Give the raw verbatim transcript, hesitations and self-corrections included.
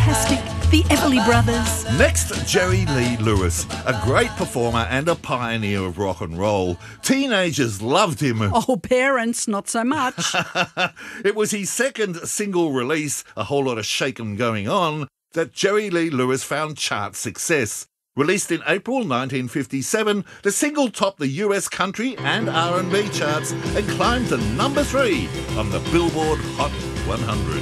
fantastic. The Everly Brothers. Next, Jerry Lee Lewis, a great performer and a pioneer of rock and roll. Teenagers loved him. Oh, parents, not so much. It was his second single release, A Whole Lot of Shakin' Going On, that Jerry Lee Lewis found chart success. Released in April nineteen fifty-seven, the single topped the U S country and R and B charts and climbed to number three on the Billboard Hot one hundred.